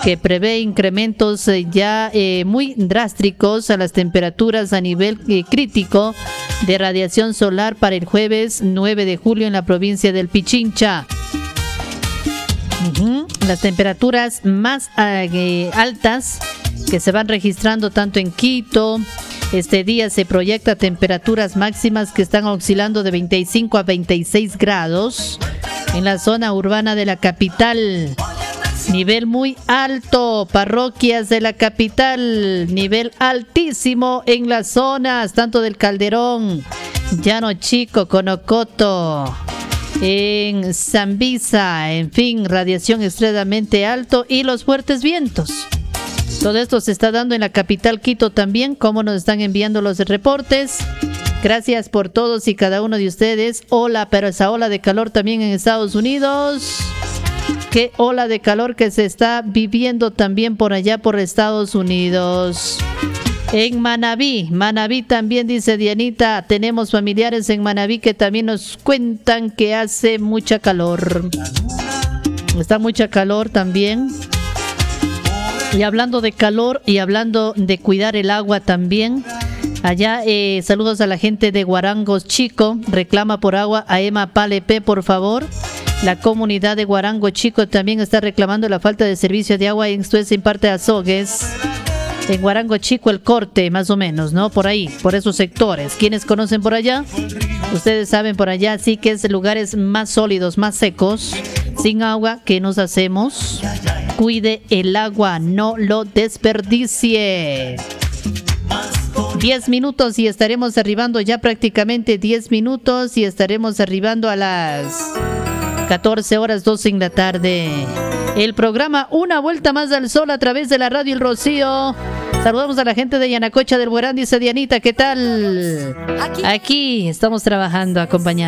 que prevé incrementos ya muy drásticos a las temperaturas a nivel crítico de radiación solar para el jueves 9 de julio en la provincia del Pichincha. Las temperaturas más altas que se van registrando tanto en Quito. Este día se proyecta temperaturas máximas que están oscilando de 25 a 26 grados en la zona urbana de la capital. Nivel muy alto, parroquias de la capital, nivel altísimo en las zonas tanto del Calderón, Llano Chico, Conocoto, en Zambisa, en fin, radiación extremadamente alto y los fuertes vientos. Todo esto se está dando en la capital Quito también, como nos están enviando los reportes. Gracias por todos y cada uno de ustedes. Hola, pero esa ola de calor también en Estados Unidos. Qué ola de calor que se está viviendo también por allá por Estados Unidos. En Manabí también, dice Dianita, tenemos familiares en Manabí que también nos cuentan que hace mucha calor. Está mucha calor también. Y hablando de calor y hablando de cuidar el agua también, allá saludos a la gente de Guarango Chico, reclama por agua a Emma Palepe, por favor. La comunidad de Guarango Chico también está reclamando la falta de servicio de agua, esto es en parte de Azogues. En Guarango Chico el corte, más o menos, ¿no? Por ahí, por esos sectores. ¿Quiénes conocen por allá? Ustedes saben por allá, sí que es lugares más sólidos, más secos, sin agua. ¿Qué nos hacemos? Cuide el agua, no lo desperdicie. 10 minutos y estaremos arribando ya prácticamente 10 minutos y estaremos arribando a las 14 horas 12 en la tarde. El programa Una Vuelta Más al Sol a través de la radio El Rocío. Saludamos a la gente de Yanacocha del Buerán, dice Dianita, ¿qué tal? Aquí estamos trabajando, acompañando.